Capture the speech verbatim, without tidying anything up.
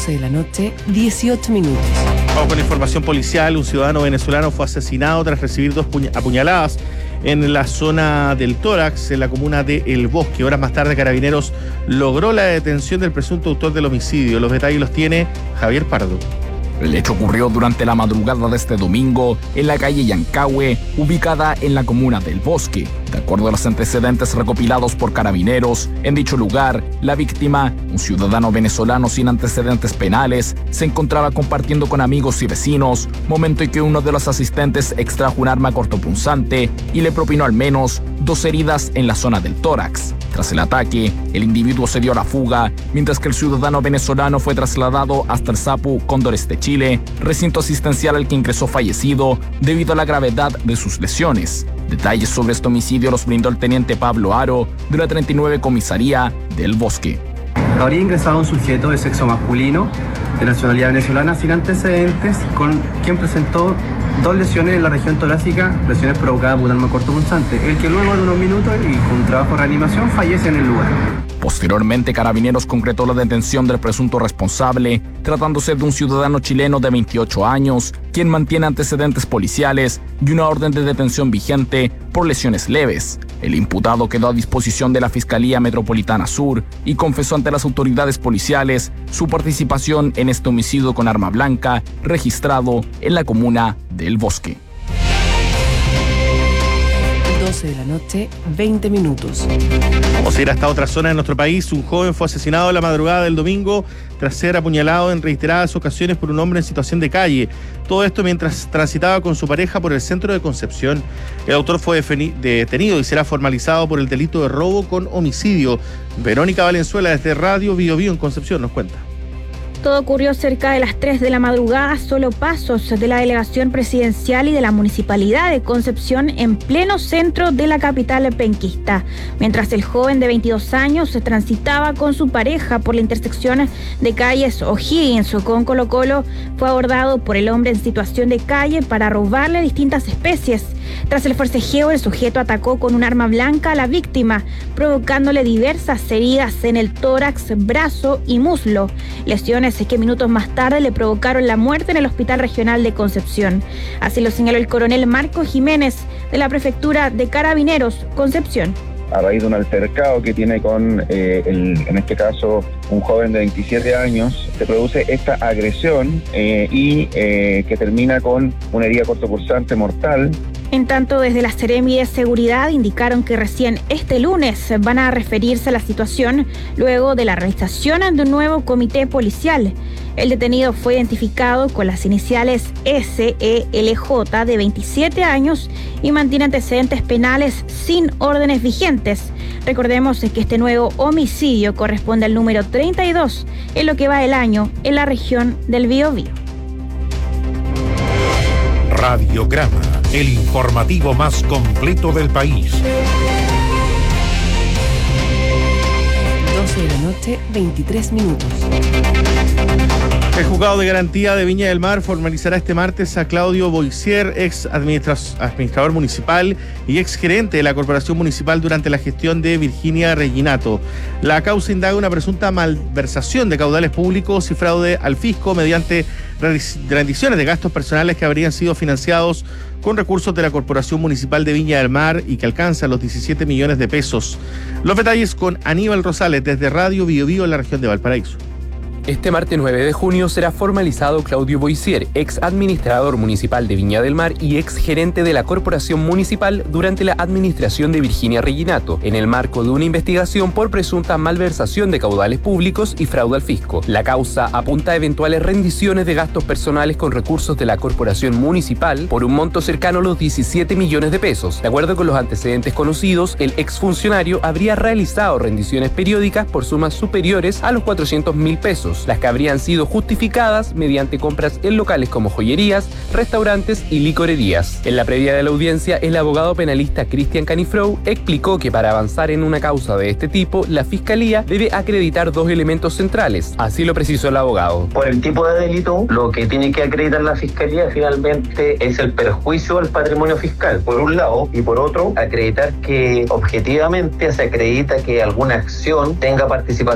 doce de la noche, dieciocho minutos. Vamos con información policial. Un ciudadano venezolano fue asesinado tras recibir dos puña- apuñaladas en la zona del tórax, en la comuna de El Bosque. Horas más tarde, Carabineros logró la detención del presunto autor del homicidio. Los detalles los tiene Javier Pardo. El hecho ocurrió durante la madrugada de este domingo en la calle Yancahue, ubicada en la comuna del Bosque. De acuerdo a los antecedentes recopilados por Carabineros, en dicho lugar, la víctima, un ciudadano venezolano sin antecedentes penales, se encontraba compartiendo con amigos y vecinos, momento en que uno de los asistentes extrajo un arma cortopunzante y le propinó al menos dos heridas en la zona del tórax. Tras el ataque, el individuo se dio a la fuga, mientras que el ciudadano venezolano fue trasladado hasta el SAPU Cóndores de Chile, recinto asistencial al que ingresó fallecido debido a la gravedad de sus lesiones. Detalles sobre este homicidio los brindó el teniente Pablo Aro, de la treinta y nueve Comisaría del Bosque. Habría ingresado un sujeto de sexo masculino, de nacionalidad venezolana, sin antecedentes, con quien presentó dos lesiones en la región torácica, lesiones provocadas por un arma cortopunzante, el que luego de unos minutos y con un trabajo de reanimación fallece en el lugar. Posteriormente, Carabineros concretó la detención del presunto responsable, tratándose de un ciudadano chileno de veintiocho años, quien mantiene antecedentes policiales y una orden de detención vigente por lesiones leves. El imputado quedó a disposición de la Fiscalía Metropolitana Sur y confesó ante las autoridades policiales su participación en este homicidio con arma blanca registrado en la comuna del Bosque. doce de la noche, veinte minutos. Vamos a ir hasta otra zona de nuestro país. Un joven fue asesinado la madrugada del domingo tras ser apuñalado en reiteradas ocasiones por un hombre en situación de calle. Todo esto mientras transitaba con su pareja por el centro de Concepción. El autor fue detenido y será formalizado por el delito de robo con homicidio. Verónica Valenzuela, desde Radio Bio Bio en Concepción, nos cuenta. Todo ocurrió cerca de las tres de la madrugada, solo pasos de la delegación presidencial y de la municipalidad de Concepción en pleno centro de la capital penquista. Mientras el joven de veintidós años se transitaba con su pareja por la intersección de calles O'Higgins con Colo Colo, fue abordado por el hombre en situación de calle para robarle distintas especies. Tras el forcejeo, el sujeto atacó con un arma blanca a la víctima, provocándole diversas heridas en el tórax, brazo y muslo. Lesiones que minutos más tarde le provocaron la muerte en el Hospital Regional de Concepción. Así lo señaló el coronel Marco Jiménez de la Prefectura de Carabineros, Concepción. A raíz de un altercado que tiene con, eh, el, en este caso, un joven de veintisiete años, se produce esta agresión eh, y eh, que termina con una herida cortopunzante mortal. En tanto, desde la Seremi de Seguridad indicaron que recién este lunes van a referirse a la situación luego de la realización de un nuevo comité policial. El detenido fue identificado con las iniciales S E L J, de veintisiete años, y mantiene antecedentes penales sin órdenes vigentes. Recordemos que este nuevo homicidio corresponde al número treinta y dos en lo que va del año en la región del Biobío. Radiograma, el informativo más completo del país. doce de la noche, veintitrés minutos. El juzgado de garantía de Viña del Mar formalizará este martes a Claudio Boissier, ex administra- administrador municipal y ex gerente de la Corporación Municipal durante la gestión de Virginia Reginato. La causa indaga una presunta malversación de caudales públicos y fraude al fisco mediante rendiciones de gastos personales que habrían sido financiados con recursos de la Corporación Municipal de Viña del Mar y que alcanzan los diecisiete millones de pesos. Los detalles con Aníbal Rosales desde Radio Bio Bio en la región de Valparaíso. Este martes nueve de junio será formalizado Claudio Boissier, ex administrador municipal de Viña del Mar y ex gerente de la Corporación Municipal durante la administración de Virginia Reginato, en el marco de una investigación por presunta malversación de caudales públicos y fraude al fisco. La causa apunta a eventuales rendiciones de gastos personales con recursos de la Corporación Municipal por un monto cercano a los diecisiete millones de pesos. De acuerdo con los antecedentes conocidos, el exfuncionario habría realizado rendiciones periódicas por sumas superiores a los cuatrocientos mil pesos. Las que habrían sido justificadas mediante compras en locales como joyerías, restaurantes y licorerías. En la previa de la audiencia, el abogado penalista Cristian Canifrou explicó que para avanzar en una causa de este tipo, la Fiscalía debe acreditar dos elementos centrales. Así lo precisó el abogado. Por el tipo de delito, lo que tiene que acreditar la Fiscalía finalmente es el perjuicio al patrimonio fiscal, por un lado, y por otro, acreditar que objetivamente se acredita que alguna acción tenga participación